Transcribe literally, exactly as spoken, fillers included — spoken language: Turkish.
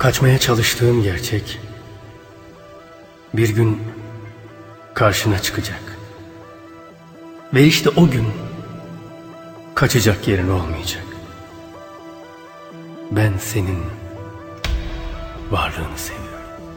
Kaçmaya çalıştığın gerçek bir gün karşına çıkacak. Ve işte o gün kaçacak yerin olmayacak. Ben senin varlığını seviyorum.